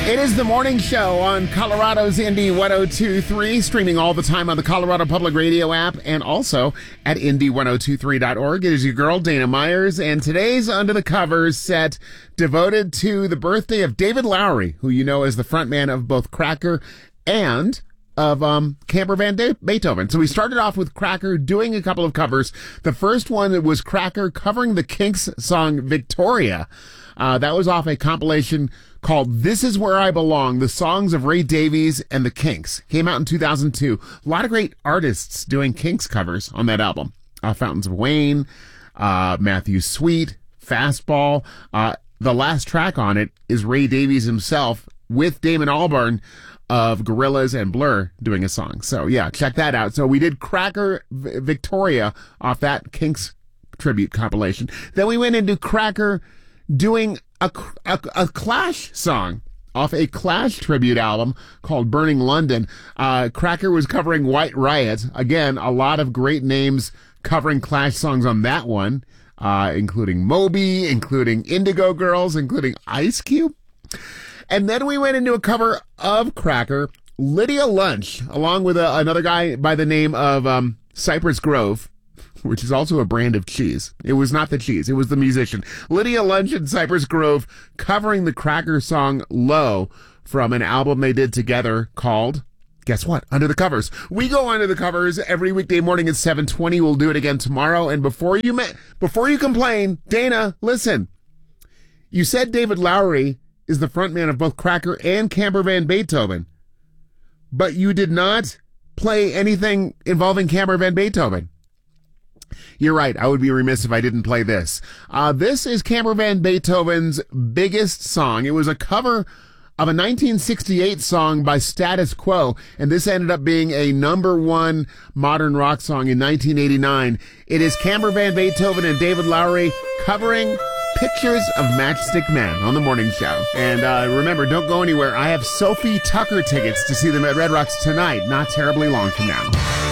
It is the morning show on Colorado's Indy 102.3, streaming all the time on the Colorado Public Radio app and also at Indy1023.org. It is your girl, Dana Myers, and today's Under the Covers set devoted to the birthday of David Lowery, who you know as the frontman of both Cracker and of Camper Van Beethoven. So we started off with Cracker doing a couple of covers. The first one was Cracker covering the Kinks song Victoria. That was off a compilation called This Is Where I Belong, the songs of Ray Davies and the Kinks. Came out in 2002. A lot of great artists doing Kinks covers on that album. Fountains of Wayne, Matthew Sweet, Fastball. The last track on it is Ray Davies himself with Damon Albarn of Gorillaz and Blur doing a song. So yeah, check that out. So we did Cracker Victoria off that Kinks tribute compilation. Then we went into Cracker doing a Clash song off a Clash tribute album called Burning London. Cracker was covering White Riot. Again, a lot of great names covering Clash songs on that one, including Moby, including Indigo Girls, including Ice Cube. And then we went into a cover of Cracker, Lydia Lunch, along with another guy by the name of Cypress Grove, which is also a brand of cheese. It was not the cheese, it was the musician. Lydia Lunch and Cypress Grove covering the Cracker song Low from an album they did together called, guess what? Under the Covers. We go under the covers every weekday morning at 7:20. We'll do it again tomorrow. And before you complain, Dana, listen. You said David Lowery is the frontman of both Cracker and Camper Van Beethoven, but you did not play anything involving Camper Van Beethoven. You're right. I would be remiss if I didn't play this. This is Camper Van Beethoven's biggest song. It was a cover of a 1968 song by Status Quo, and this ended up being a #1 modern rock song in 1989. It is Camper Van Beethoven and David Lowery covering Pictures of Matchstick Men on the morning show. And remember, don't go anywhere. I have Sophie Tucker tickets to see them at Red Rocks tonight, not terribly long from now.